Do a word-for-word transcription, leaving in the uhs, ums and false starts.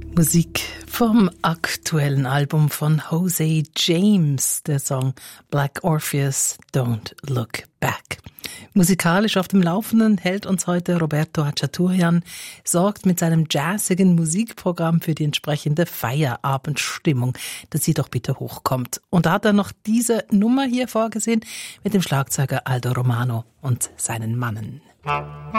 Musik vom aktuellen Album von Jose James, der Song Black Orpheus, Don't Look Back. Musikalisch auf dem Laufenden hält uns heute Roberto Hachaturian, sorgt mit seinem jazzigen Musikprogramm für die entsprechende Feierabendstimmung, dass sie doch bitte hochkommt. Und da hat er noch diese Nummer hier vorgesehen mit dem Schlagzeuger Aldo Romano und seinen Mannen.